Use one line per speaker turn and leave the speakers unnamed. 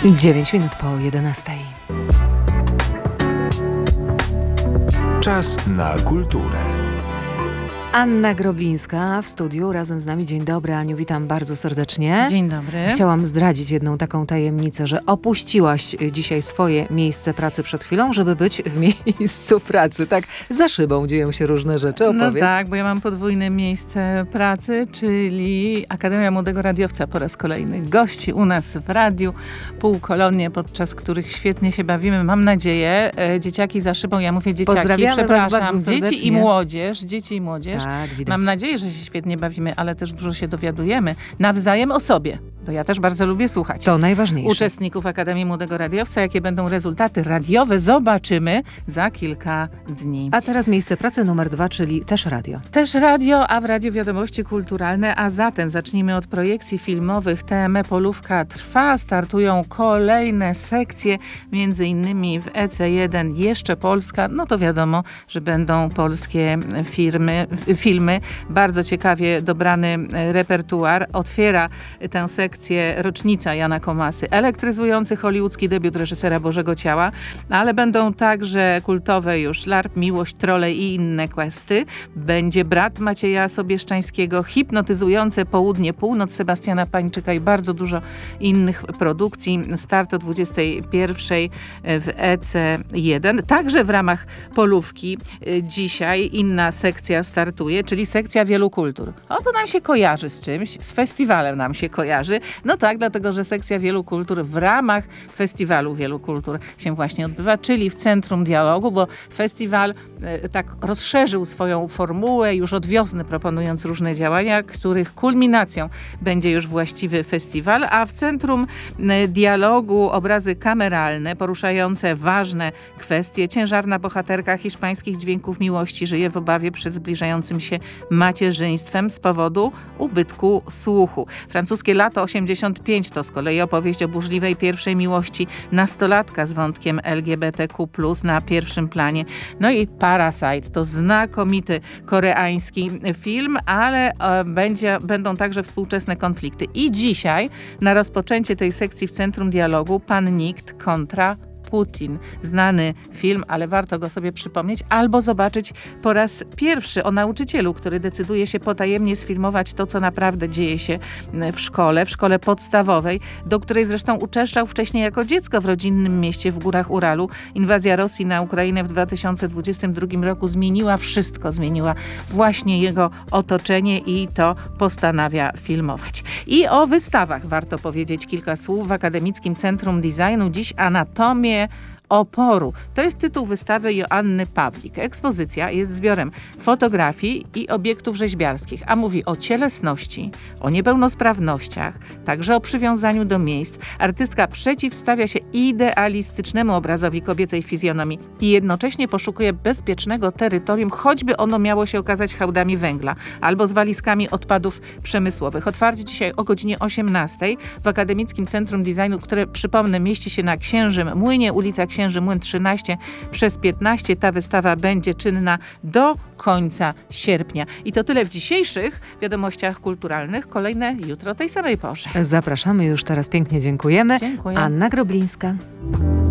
9 minut po 11.
Czas na kulturę.
Anna Groblińska w studiu razem z nami. Dzień dobry, Aniu, witam bardzo serdecznie.
Dzień dobry.
Chciałam zdradzić jedną taką tajemnicę, że opuściłaś dzisiaj swoje miejsce pracy przed chwilą, żeby być w miejscu pracy. Tak, za szybą dzieją się różne rzeczy. Opowiedz.
No tak, bo ja mam podwójne miejsce pracy, czyli Akademia Młodego Radiowca po raz kolejny. Gości u nas w radiu, półkolonie, podczas których świetnie się bawimy. Mam nadzieję, dzieciaki za szybą, ja mówię dzieciaki,
Pozdrawiamy was
przepraszam,
bardzo serdecznie.
dzieci i młodzież.
Tak, widać.
Mam nadzieję, że się świetnie bawimy, ale też dużo się dowiadujemy nawzajem o sobie. Bo ja też bardzo lubię słuchać.
To najważniejsze.
Uczestników Akademii Młodego Radiowca. Jakie będą rezultaty radiowe, zobaczymy za kilka dni.
A teraz miejsce pracy numer 2, czyli też radio.
Też radio, a w radiu wiadomości kulturalne, a zatem zacznijmy od projekcji filmowych. TME Polówka trwa, startują kolejne sekcje, między innymi w EC1 jeszcze Polska, no to wiadomo, że będą polskie filmy. Bardzo ciekawie dobrany repertuar. Otwiera tę sekcję rocznica Jana Komasy, elektryzujący hollywoodzki debiut reżysera Bożego Ciała, ale będą także kultowe już LARP, Miłość, Trolle i inne questy. Będzie Brat Macieja Sobieszczańskiego, hipnotyzujące Południe, Północ Sebastiana Pańczyka i bardzo dużo innych produkcji. Start o 21 w EC1. Także w ramach Polówki dzisiaj inna sekcja startuje, czyli sekcja Wielu Kultur. Oto nam się kojarzy z czymś, z festiwalem nam się kojarzy. No tak, dlatego, że sekcja Wielu Kultur w ramach Festiwalu Wielu Kultur się właśnie odbywa, czyli w Centrum Dialogu, bo festiwal tak rozszerzył swoją formułę już od wiosny, proponując różne działania, których kulminacją będzie już właściwy festiwal, a w Centrum Dialogu obrazy kameralne poruszające ważne kwestie. Ciężarna bohaterka hiszpańskich dźwięków miłości żyje w obawie przed zbliżającym się macierzyństwem z powodu ubytku słuchu. Francuskie Lato 85 to z kolei opowieść o burzliwej pierwszej miłości nastolatka z wątkiem LGBTQ+ na pierwszym planie. No i Parasite to znakomity koreański film, ale będą także współczesne konflikty. I dzisiaj na rozpoczęcie tej sekcji w Centrum Dialogu Pan Nikt kontra Putin. Znany film, ale warto go sobie przypomnieć albo zobaczyć po raz pierwszy o nauczycielu, który decyduje się potajemnie sfilmować to, co naprawdę dzieje się w szkole podstawowej, do której zresztą uczęszczał wcześniej jako dziecko w rodzinnym mieście w górach Uralu. Inwazja Rosji na Ukrainę w 2022 roku zmieniła wszystko. Zmieniła właśnie jego otoczenie i to postanawia filmować. I o wystawach warto powiedzieć kilka słów. W Akademickim Centrum Designu dziś Anatomię oporu. To jest tytuł wystawy Joanny Pawlik. Ekspozycja jest zbiorem fotografii i obiektów rzeźbiarskich, a mówi o cielesności, o niepełnosprawnościach, także o przywiązaniu do miejsc. Artystka przeciwstawia się idealistycznemu obrazowi kobiecej fizjonomii i jednocześnie poszukuje bezpiecznego terytorium, choćby ono miało się okazać hałdami węgla albo z walizkami odpadów przemysłowych. Otwarcie dzisiaj o godzinie 18 w Akademickim Centrum Designu, które, przypomnę, mieści się na Księżym Młynie, ulica Księży Młyn 13 przez 15. Ta wystawa będzie czynna do końca sierpnia. I to tyle w dzisiejszych wiadomościach kulturalnych. Kolejne jutro o tej samej porze.
Zapraszamy już teraz. Pięknie dziękujemy.
Dziękuję.
Anna Groblińska.